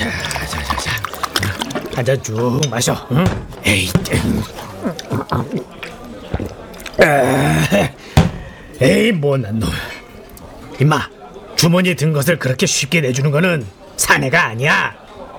자. 한 잔 쭉 마셔. 응? 에이, 못난 놈. 임마, 주머니에 든 것을 그렇게 쉽게 내주는 거는 사내가 아니야.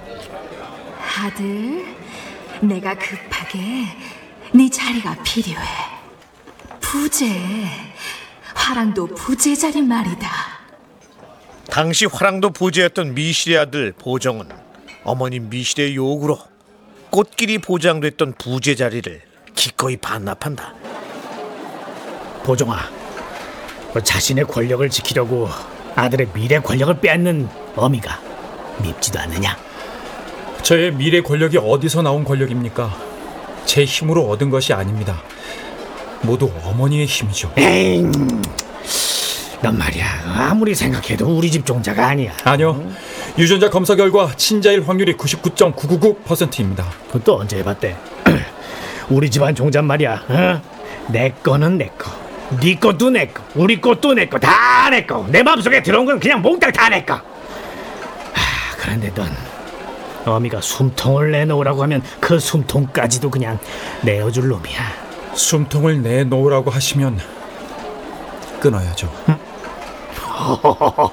아들, 내가 급하게 네 자리가 필요해. 부재, 화랑도 부재 자리 말이다. 당시 화랑도 부재였던 미실의 아들 보정은 어머니 미실의 요구로 꽃길이 보장됐던 부재 자리를 기꺼이 반납한다. 보종아, 자신의 권력을 지키려고 아들의 미래 권력을 빼앗는 어미가 밉지도 않느냐? 저의 미래 권력이 어디서 나온 권력입니까? 제 힘으로 얻은 것이 아닙니다. 모두 어머니의 힘이죠. 에이, 넌 말이야, 아무리 생각해도 우리 집 종자가 아니야. 아니요, 유전자 검사 결과 친자일 확률이 99.999%입니다. 그것도 언제 해봤대? 우리 집안 종자 말이야. 어? 내 거는 내 거, 네 것도 내 거, 우리 것도 내 거, 다 내 거. 내 마음속에 들어온 건 그냥 몽땅 다 내 거. 그런데 넌 어미가 숨통을 내놓으라고 하면 그 숨통까지도 그냥 내어줄 놈이야. 숨통을 내놓으라고 하시면 끊어야죠.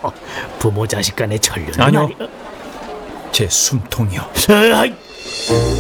부모 자식 간의 전륜. 아니요, 제 숨통이요.